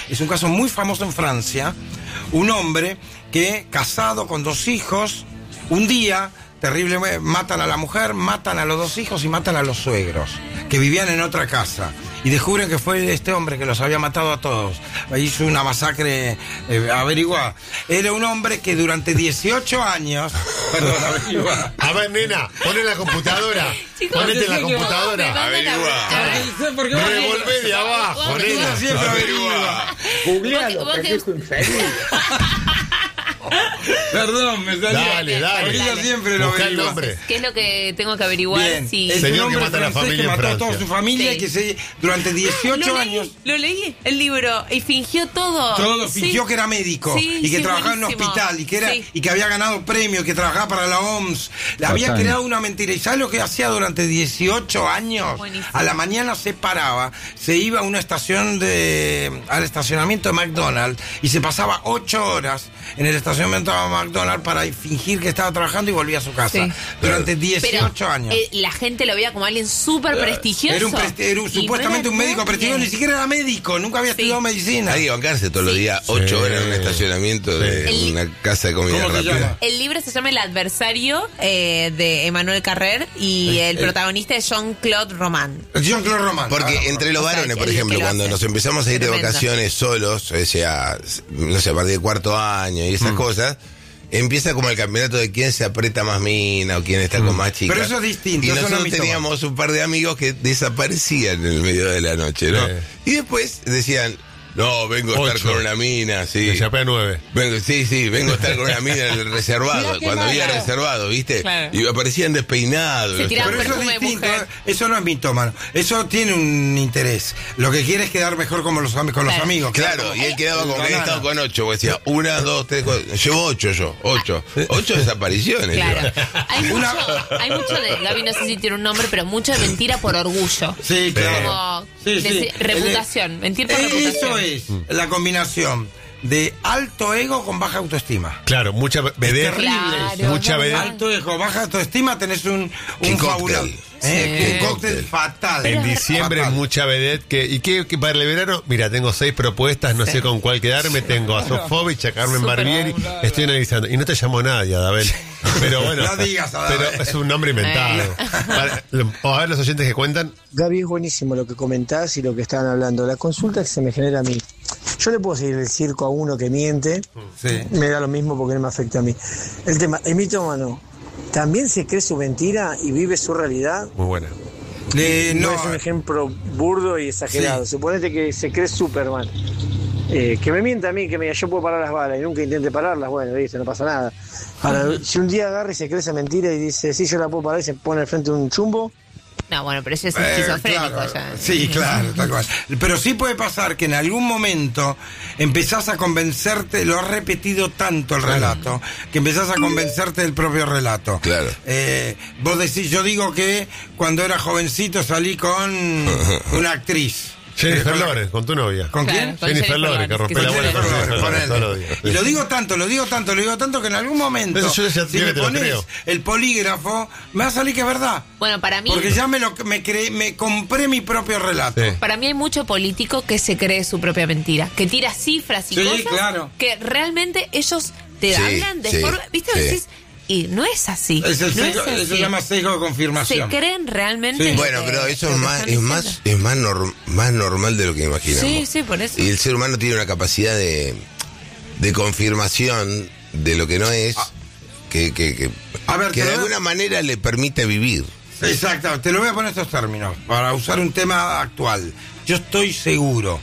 es un caso muy famoso en Francia. Un hombre que, casado con 2 hijos, un día, terriblemente, matan a la mujer, matan a los 2 hijos y matan a los suegros, que vivían en otra casa. Y descubren que fue este hombre que los había matado a todos. Hizo una masacre, averigua. Era un hombre que durante 18 años... Perdón, averigua. A ver, nena, pon en la computadora. Chicos, ponete en la yo sé que computadora. Revolvé de abajo, nena. Siempre averigua. Googlealo, pendejo infeliz. Perdón, me salió. Dale. Porque ella siempre lo Busca el averigua. nombre. ¿Qué es lo que tengo que averiguar? Bien. Si... Es Señor un hombre que mata a la francés familia que en mató a toda Francia. su familia Sí. y que durante 18 años... Lo leí, el libro, y fingió todo. Todo fingió Sí. que era médico Sí, y que sí, trabajaba en un buenísimo. hospital Sí. y que había ganado premios y que trabajaba para la OMS. Le había Total. creado una mentira. ¿Y sabes lo que hacía durante 18 años? Buenísimo. A la mañana se paraba, se iba a una estación al estacionamiento de McDonald's y se pasaba 8 horas en el estacionamiento de McDonald's para fingir que estaba trabajando y volvía a su casa. Sí. Durante Pero 18 años. la gente lo veía como alguien súper prestigioso. Era Y supuestamente no un médico nadie. prestigioso, ni siquiera era médico, nunca había estudiado medicina. Hay que bancarse todos los días 8 horas en un estacionamiento de Sí. una casa de comida ¿Cómo se rápida. llama? El libro se llama El adversario, de Emmanuel Carrère, y el protagonista es Jean-Claude Roman. Jean-Claude Roman. Porque entre los O sea, varones, por el ejemplo, que lo cuando hace. nos empezamos a ir de Tremendo. vacaciones solos, o sea, no sé, a partir de 4º año y esas cosas, empieza como el campeonato de quién se aprieta más mina o quién está con más chicas. Pero eso es distinto, Y eso no nosotros es mito. teníamos un par de amigos que desaparecían en el medio de la noche, ¿no? Sí. Y después decían, no, vengo a estar 8. con una mina, sí. Me chapé a 9. Vengo a estar con una mina en el reservado, Mirá qué cuando había malo. reservado, ¿viste? Claro. Y aparecían despeinados. Se tiraban Pero eso es perfume de distinto, mujer. eso no es mitómano, eso tiene un interés. Lo que quiere es quedar mejor con los Claro. amigos. Claro, y él quedaba con que había banana. estado con 8, vos decía 1, 2, 3, 4, llevo 8 yo, 8 desapariciones. Claro. yo. Hay mucho de, Gaby no sé si tiene un nombre, pero mucho de mentira por orgullo. Sí, claro. Como Sí, sí. reputación, mentir por reputación. Eso es la combinación de alto ego con baja autoestima. Claro, mucha vedette. terrible eso. Mucha vedette. Alto ego, baja autoestima, tenés un Qué fabuloso. cóctel. Qué Sí. cóctel fatal. En diciembre Fatal. mucha vedette que para el verano, mira, tengo 6 propuestas, no sé con cuál quedarme, tengo a Sofovich, a Carmen Súper Barbieri, estoy analizando. Y no te llamó nadie, Adabel. Pero bueno, No digas, Adabel. pero es un nombre inventado. A ver los oyentes que cuentan. Gaby, es buenísimo lo que comentás y lo que estaban hablando. La consulta que se me genera a mí. Yo le puedo seguir el circo a uno que miente, Sí. me da lo mismo porque no me afecta a mí. El tema, el mitómano, ¿también se cree su mentira y vive su realidad? Muy buena. No No, es un ejemplo burdo y exagerado. Sí. Suponete que se cree Superman. Que me mienta a mí, que me diga yo puedo parar las balas y nunca intente pararlas, bueno, dice, no pasa nada. Ahora, si un día agarra y se cree esa mentira y dice, sí, yo la puedo parar y se pone al frente de un chumbo, No, bueno, pero eso es esquizofrénico claro, ya. Sí, claro, tal cual. Pero sí puede pasar que en algún momento empezás a convencerte, lo has repetido tanto el relato, que empezás a convencerte del propio relato. Claro. Vos decís, yo digo que cuando era jovencito salí con una actriz. Jennifer Lawrence, con tu novia. ¿Con Claro, quién? con Jennifer Lawrence, que rompe la bola con Jennifer Lawrence Ponele. todos los días. Y lo digo tanto que en algún momento, Eso yo ya si me te lo pones creo. el polígrafo, me va a salir que es verdad. Bueno, para mí, Porque ya me compré mi propio relato. Sí. para mí hay mucho político que se cree su propia mentira, que tira cifras y Sí, cosas claro. que realmente ellos te Sí, hablan de sí, forma, ¿viste? sí. Decís, y no es así. Es el no sesgo, es así. eso se llama sesgo de Se confirmación. creen realmente. Sí. lo Bueno, que- pero eso lo es que más, están es diciendo. más normal de lo que imaginamos. Sí, sí, por eso. Y el ser humano tiene una capacidad de confirmación de lo que no es, que A ver, que te de lo- alguna manera le permite vivir. Exacto, te lo voy a poner estos términos para usar un tema actual. Yo estoy seguro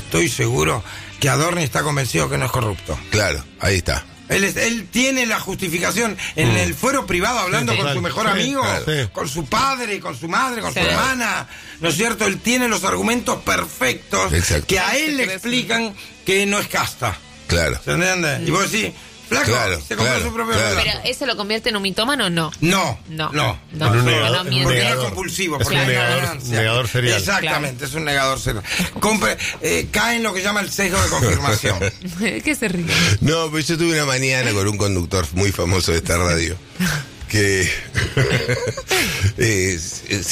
que Adorni está convencido que no es corrupto. Claro, ahí está. Él tiene la justificación en el fuero privado hablando Sí, con total. su mejor Sí, amigo, claro. con su padre, con su madre, con Sí. su hermana. ¿No es cierto? Él tiene los argumentos perfectos Exacto. que a él le explican que no es casta. Claro. ¿Se entiende? Y vos decís, flaco, Claro, se compró claro, su propio claro. relato. Pero ¿eso lo convierte en un mitómano o no? No, No. no. No, En un no, negador, no en un miente. Porque no es negador. compulsivo, Es porque un hay negador, ganancia. negador serial. Exactamente, es un negador serial. Cae en lo que llama el sesgo de confirmación. ¿Qué se ríe? No, pues yo tuve una mañana con un conductor muy famoso de esta radio que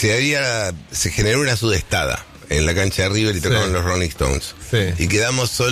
se generó una sudestada en la cancha de River y tocaron Sí. los Rolling Stones. Sí. Y quedamos solos.